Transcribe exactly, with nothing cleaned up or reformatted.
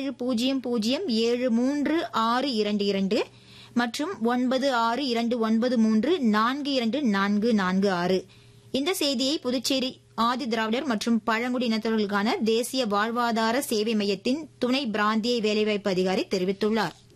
ஏழு பூஜ்ஜியம் பூஜ்ஜியம் ஏழு மூன்று ஆறு இரண்டு இரண்டு மற்றும் ஒன்பது ஆறு இரண்டு ஒன்பது மூன்று நான்கு இரண்டு நான்கு நான்கு ஆறு. இந்த செய்தியை புதுச்சேரி ஆதி திராவிடர் மற்றும் பழங்குடி இனத்தவர்களுக்கான தேசிய வாழ்வாதார சேவை மையத்தின் துணை பிராந்திய வேலைவாய்ப்பு அதிகாரி தெரிவித்துள்ளார்.